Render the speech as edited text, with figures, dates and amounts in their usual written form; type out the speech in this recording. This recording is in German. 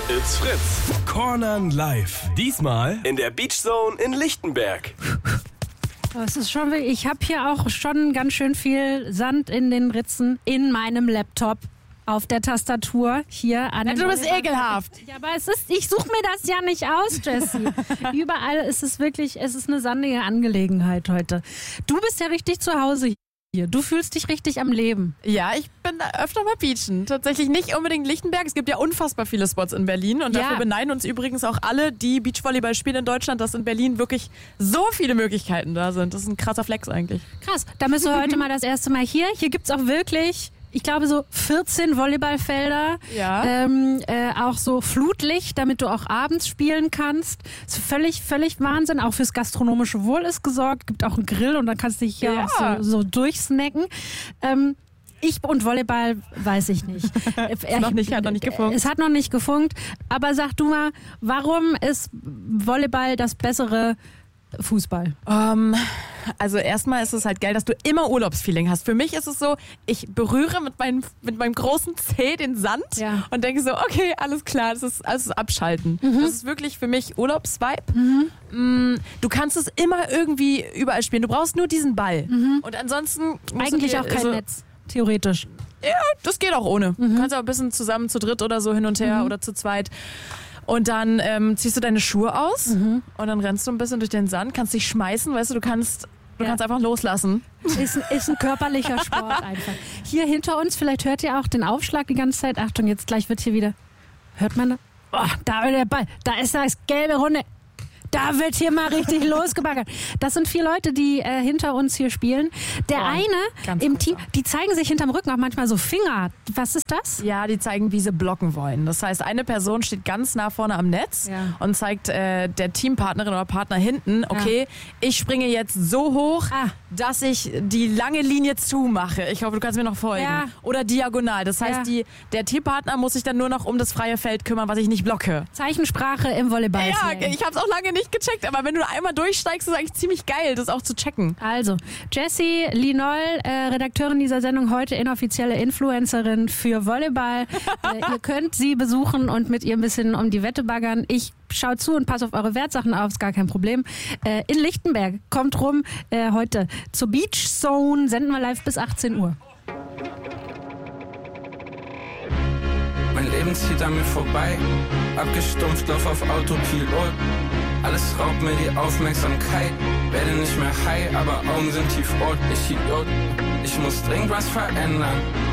It's Fritz. Cornern live. Diesmal in der Beach Zone in Lichtenberg. Das ist schon, ich habe hier auch schon ganz schön viel Sand in den Ritzen in meinem Laptop. Auf der Tastatur hier an. Du bist ekelhaft. Ja, aber ich suche mir das ja nicht aus, Jessie. Überall ist es wirklich, es ist eine sandige Angelegenheit heute. Du bist ja richtig zu Hause hier. Du fühlst dich richtig am Leben. Ja, ich bin öfter mal beachen. Tatsächlich nicht unbedingt Lichtenberg. Es gibt ja unfassbar viele Spots in Berlin. Und dafür beneiden uns übrigens auch alle, die Beachvolleyball spielen in Deutschland, dass in Berlin wirklich so viele Möglichkeiten da sind. Das ist ein krasser Flex eigentlich. Krass. Da bist du heute mal das erste Mal hier. Hier gibt's auch wirklich... Ich glaube so 14 Volleyballfelder, auch so Flutlicht, damit du auch abends spielen kannst. Das ist völlig Wahnsinn. Auch fürs gastronomische Wohl ist gesorgt. Gibt auch einen Grill und dann kannst du dich hier auch so durchsnacken. Ich und Volleyball weiß ich nicht. Hat noch nicht gefunkt. Es hat noch nicht gefunkt. Aber sag du mal, warum ist Volleyball das bessere Fußball? Also erstmal ist es halt geil, dass du immer Urlaubsfeeling hast. Für mich ist es so, ich berühre mit meinem großen Zeh den Sand und denke so, okay, alles klar, das ist abschalten. Das ist wirklich für mich Urlaubsvibe. Du kannst es immer irgendwie überall spielen. Du brauchst nur diesen Ball. Und ansonsten... Eigentlich auch kein Netz, theoretisch. Ja, das geht auch ohne. Du kannst auch ein bisschen zusammen zu dritt oder so hin und her oder zu zweit. Und dann ziehst du deine Schuhe aus und dann rennst du ein bisschen durch den Sand, kannst dich schmeißen, weißt du, du kannst einfach loslassen. Ist ein körperlicher Sport einfach. Hier hinter uns, vielleicht hört ihr auch den Aufschlag die ganze Zeit. Achtung, jetzt gleich wird hier wieder, hört man, da der Ball, da ist das gelbe Runde. Da wird hier mal richtig losgebaggert. Das sind 4 Leute, die hinter uns hier spielen. Der eine im Team, die zeigen sich hinterm Rücken auch manchmal so Finger. Was ist das? Ja, die zeigen, wie sie blocken wollen. Das heißt, eine Person steht ganz nah vorne am Netz und zeigt der Teampartnerin oder Partner hinten, okay, ich springe jetzt so hoch, dass ich die lange Linie zumache. Ich hoffe, du kannst mir noch folgen. Ja. Oder diagonal. Das heißt, der Teampartner muss sich dann nur noch um das freie Feld kümmern, was ich nicht blocke. Zeichensprache im Volleyball. Ja, ich habe es auch lange nicht gecheckt, aber wenn du einmal durchsteigst, ist es eigentlich ziemlich geil, das auch zu checken. Also, Jessie Linoll, Redakteurin dieser Sendung, heute inoffizielle Influencerin für Volleyball. Ihr könnt sie besuchen und mit ihr ein bisschen um die Wette baggern. Ich schaue zu und passe auf eure Wertsachen auf, ist gar kein Problem. In Lichtenberg, kommt rum heute zur Beach Zone, senden wir live bis 18 Uhr. Mein Leben zieht an mir vorbei, abgestumpft, lauf auf Autopilot. Alles raubt mir die Aufmerksamkeit, werde nicht mehr high, aber Augen sind tiefrot. Ich Idiot, ich muss dringend was verändern.